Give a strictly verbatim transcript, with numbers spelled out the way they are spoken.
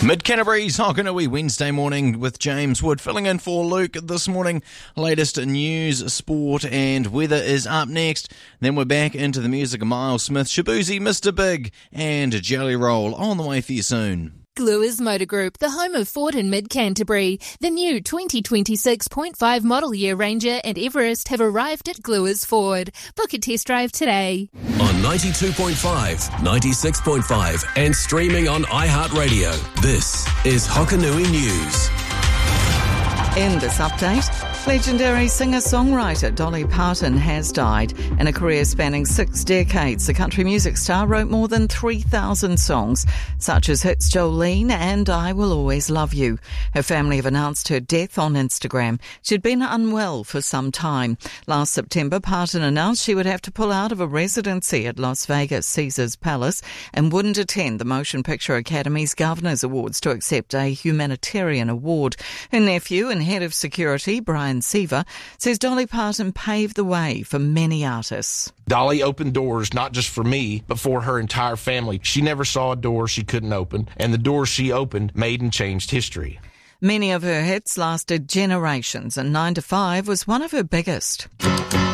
Mid-Canterbury's Hokanui Wednesday morning with James Wood filling in for Luke this morning. Latest news, sport and weather is up next. Then we're back into the music of Miles Smith, Shabuzi, Mister Big and Jelly Roll on the way for you soon. Gluers Motor Group, the home of Ford in Mid-Canterbury. The new twenty twenty-six point five model year Ranger and Everest have arrived at Gluers Ford. Book a test drive today. On ninety-two point five, ninety-six point five and streaming on iHeartRadio. This is Hokanui News. In this update, legendary singer-songwriter Dolly Parton has died. In a career spanning six decades, the country music star wrote more than three thousand songs, such as hits Jolene and I Will Always Love You. Her family have announced her death on Instagram. She'd been unwell for some time. Last September, Parton announced she would have to pull out of a residency at Las Vegas Caesars Palace and wouldn't attend the Motion Picture Academy's Governors Awards to accept a humanitarian award. Her nephew and head of security, Brian Seaver, says Dolly Parton paved the way for many artists. Dolly opened doors not just for me, but for her entire family. She never saw a door she couldn't open, and the doors she opened made and changed history. Many of her hits lasted generations, and nine to five was one of her biggest.